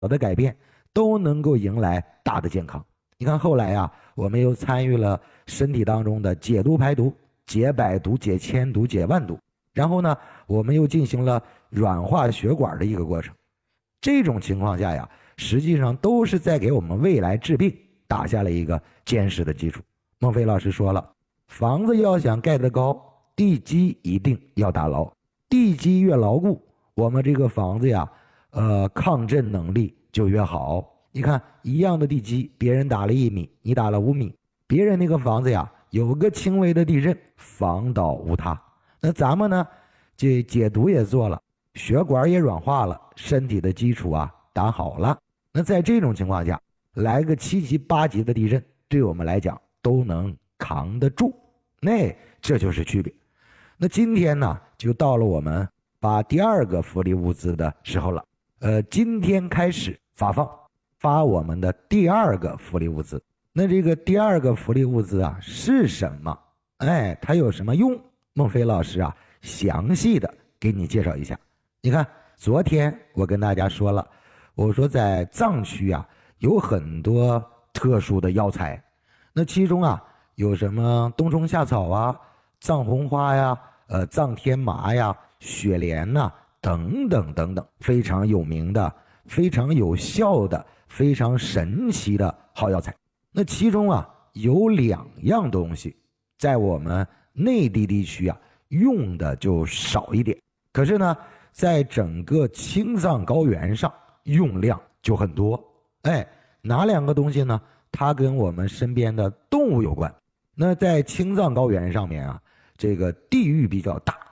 的改变，都能够迎来大的健康。你看后来啊，我们又参与了身体当中的解毒排毒、解百毒、解千毒、解万毒，然后呢，我们又进行了软化血管的一个过程。这种情况下呀，实际上都是在给我们未来治病打下了一个坚实的基础。孟非老师说了，房子要想盖得高，地基一定要打牢，地基越牢固，我们这个房子呀，抗震能力就越好。你看一样的地基，别人打了1米，你打了5米，别人那个房子呀，有个轻微的地震，房倒屋塌。那咱们呢，这解毒也做了，血管也软化了，身体的基础啊打好了。那在这种情况下，来个7级8级的地震，对我们来讲都能扛得住。那这就是区别。那今天呢，就到了我们发第2个福利物资的时候了。今天开始发我们的第2个福利物资。那这个第2个福利物资啊是什么？它有什么用？孟非老师啊详细的给你介绍一下。你看昨天我跟大家说了，我说在藏区啊有很多特殊的药材，那其中啊有什么冬虫夏草啊、藏红花呀、藏天麻呀、雪莲呐、等等等等，非常有名的、非常有效的、非常神奇的好药材。那其中啊有2样东西在我们内地地区啊用的就少一点，可是呢在整个青藏高原上用量就很多。哪2个东西呢？它跟我们身边的动物有关。那在青藏高原上面啊，这个地域比较大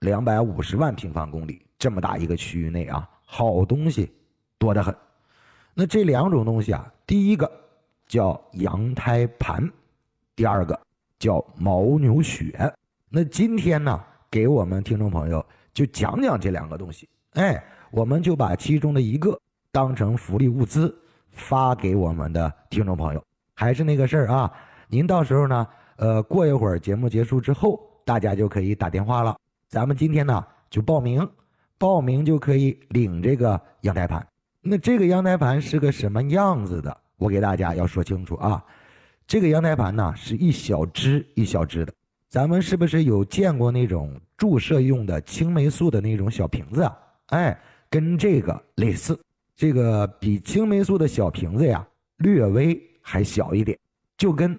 ，250万平方公里，这么大一个区域内啊，好东西多得很。那这2种东西啊，第一个叫羊胎盘，第2个叫牦牛血。那今天呢，给我们听众朋友就讲讲这2个东西。我们就把其中的一个当成福利物资发给我们的听众朋友。还是那个事儿啊，您到时候呢，过一会儿节目结束之后，大家就可以打电话了。咱们今天呢就报名就可以领这个羊胎盘。那这个羊胎盘是个什么样子的？我给大家要说清楚啊。这个羊胎盘呢是一小支一小支的。咱们是不是有见过那种注射用的青霉素的那种小瓶子啊？跟这个类似。这个比青霉素的小瓶子呀略微还小一点，就跟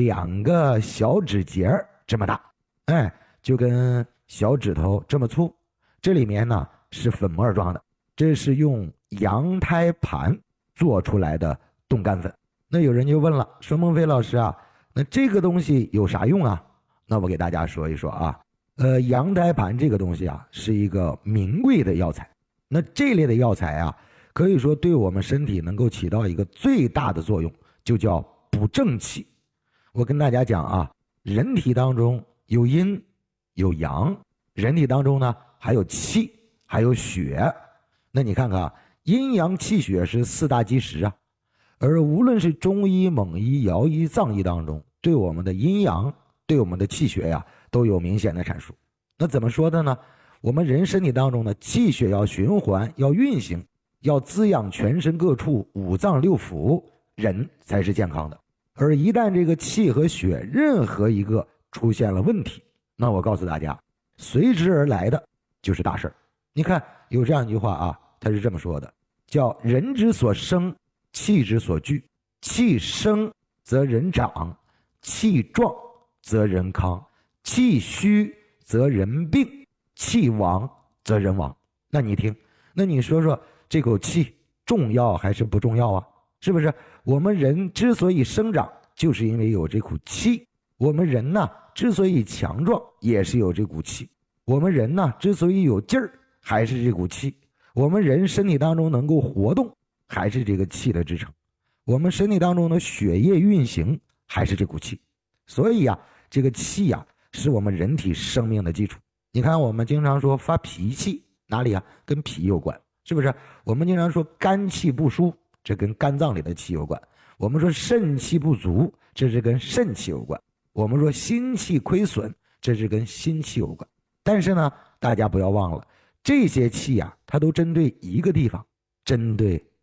2个小指节这么大，就跟小指头这么粗。这里面呢是粉末状的，这是用羊胎盘做出来的冻干粉。那有人就问了，说孟非老师啊，那这个东西有啥用啊？那我给大家说一说啊。羊胎盘这个东西啊是一个名贵的药材。那这类的药材啊，可以说对我们身体能够起到一个最大的作用，就叫补正气。我跟大家讲啊，人体当中有阴有阳，人体当中呢还有气还有血。那你看看啊，阴阳气血是4大基石啊。而无论是中医、蒙医、尧医、藏医当中，对我们的阴阳、对我们的气血呀，都有明显的阐述。那怎么说的呢？我们人身体当中的气血要循环，要运行，要滋养全身各处5脏6腑，人才是健康的。而一旦这个气和血任何一个出现了问题，那我告诉大家，随之而来的就是大事儿。你看有这样一句话啊，他是这么说的，叫人之所生，气之所聚，气生则人长，气壮则人康，气虚则人病，气亡则人亡。那你听，那你说说这口气重要还是不重要啊？是不是？我们人之所以生长，就是因为有这股气。我们人呢，之所以强壮，也是有这股气。我们人呢，之所以有劲儿，还是这股气。我们人身体当中能够活动，还是这个气的支撑。我们身体当中的血液运行，还是这股气。所以啊，这个气啊，是我们人体生命的基础。你看我们经常说发脾气，哪里啊？跟脾有关，是不是？我们经常说肝气不舒，这跟肝脏里的气有关。我们说肾气不足，这是跟肾气有关。我们说心气亏损，这是跟心气有关。但是呢，大家不要忘了，这些气啊，它都针对一个地方，针对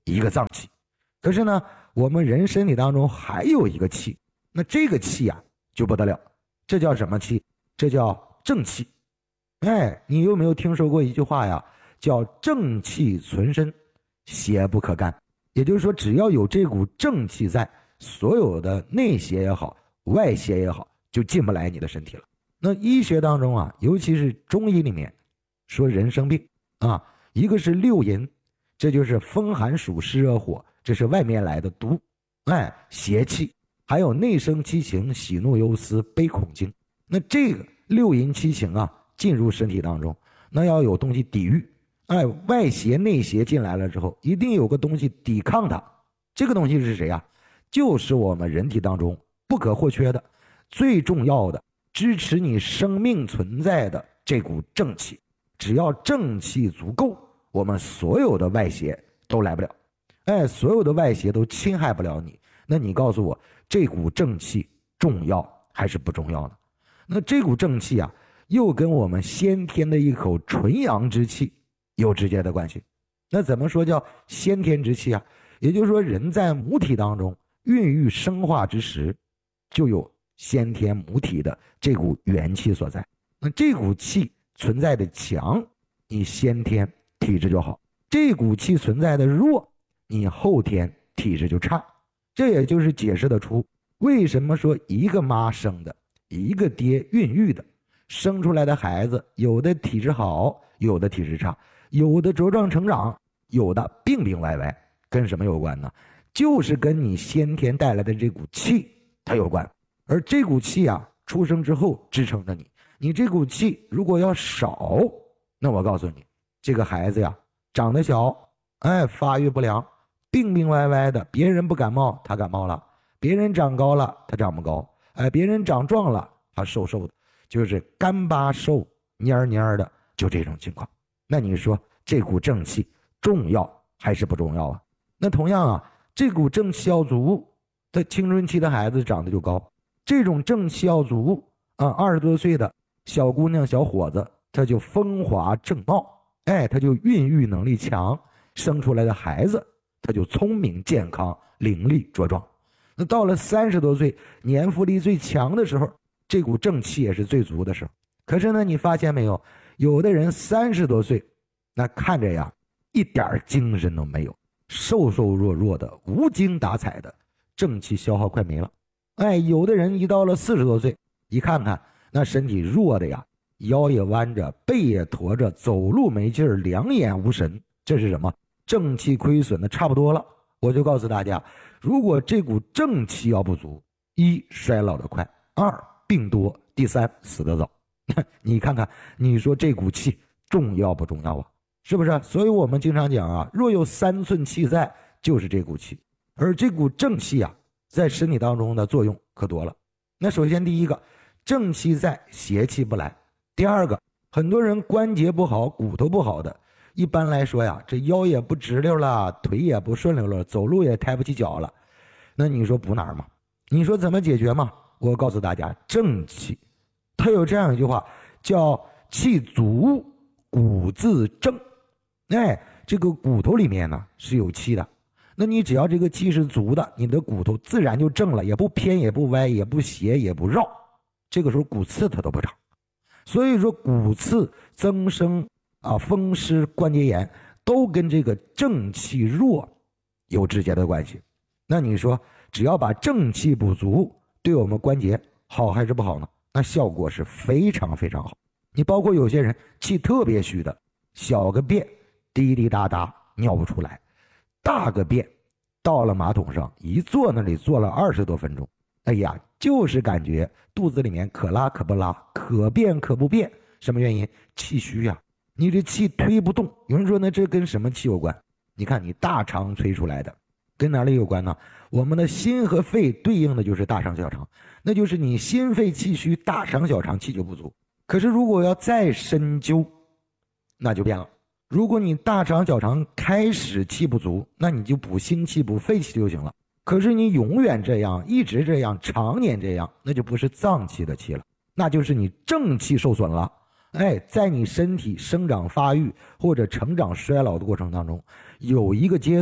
一个脏器。可是呢，我们人身体当中还有一个气，那这个气啊就不得了，这叫什么气？这叫正气。你有没有听说过一句话呀？叫正气存身，邪不可干。也就是说，只要有这股正气在，所有的内邪也好，外邪也好，就进不来你的身体了。那医学当中啊，尤其是中医里面说人生病啊，一个是六淫，这就是风寒暑湿热火，这是外面来的毒，邪气，还有内生七情，喜怒忧思悲恐惊。那这个六淫七情啊进入身体当中，那要有东西抵御，外邪内邪进来了之后，一定有个东西抵抗它。这个东西是谁啊？就是我们人体当中不可或缺的、最重要的支持你生命存在的这股正气。只要正气足够，我们所有的外邪都来不了，所有的外邪都侵害不了你。那你告诉我，这股正气重要还是不重要呢？那这股正气啊，又跟我们先天的一口纯阳之气有直接的关系。那怎么说叫先天之气啊？也就是说，人在母体当中孕育生化之时，就有先天母体的这股元气所在。那这股气存在的强，你先天体质就好；这股气存在的弱，你后天体质就差。这也就是解释得出为什么说一个妈生的，一个爹孕育的，生出来的孩子有的体质好，有的体质差，有的茁壮成长，有的病病歪歪，跟什么有关呢？就是跟你先天带来的这股气它有关。而这股气啊，出生之后支撑着你，你这股气如果要少，那我告诉你，这个孩子呀长得小，发育不良，病病歪歪的，别人不感冒他感冒了，别人长高了他长不高，别人长壮了他瘦瘦的，就是干巴瘦蔫蔫的，就这种情况。那你说这股正气重要还是不重要啊？那同样啊，这股正气要足，他青春期的孩子长得就高，这种正气要足啊，20多岁的小姑娘小伙子他就风华正茂，他就孕育能力强，生出来的孩子他就聪明健康伶俐茁壮。那到了30多岁年富力最强的时候，这股正气也是最足的时候。可是呢，你发现没有，有的人30多岁那看着呀一点精神都没有，瘦瘦弱弱的，无精打采的，正气消耗快没了。有的人一到了40多岁，一看看那身体弱的呀，腰也弯着，背也驼着，走路没劲儿，两眼无神，这是什么？正气亏损的差不多了。我就告诉大家，如果这股正气要不足，一衰老的快，二病多，第三死得早。你看看，你说这股气重要不重要啊？是不是？所以我们经常讲啊，若有3寸气在，就是这股气。而这股正气啊，在身体当中的作用可多了。那首先第一个，正气在，邪气不来。第二个，很多人关节不好，骨头不好的，一般来说呀，这腰也不直溜了，腿也不顺溜了，走路也抬不起脚了。那你说补哪儿嘛？你说怎么解决嘛？我告诉大家，正气。它有这样一句话，叫气足骨自正。这个骨头里面呢是有气的，那你只要这个气是足的，你的骨头自然就正了，也不偏也不歪也不斜也不绕，这个时候骨刺它都不长。所以说骨刺增生啊、风湿关节炎都跟这个正气弱有直接的关系。那你说只要把正气补足，对我们关节好还是不好呢？那效果是非常非常好。你包括有些人气特别虚的，小个便滴滴答答尿不出来，大个便到了马桶上一坐那里坐了20多分钟，哎呀，就是感觉肚子里面可拉可不拉，可便可不便。什么原因？气虚呀，你这气推不动。有人说呢，这跟什么气有关？你看你大肠催出来的，跟哪里有关呢？我们的心和肺对应的就是大肠小肠，那就是你心肺气虚，大肠小肠气就不足。可是如果要再深究，那就变了。如果你大肠小肠开始气不足，那你就补心气补肺气就行了。可是你永远这样，一直这样，常年这样，那就不是脏气的气了，那就是你正气受损了。在你身体生长发育或者成长衰老的过程当中，有一个阶段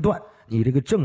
你这个正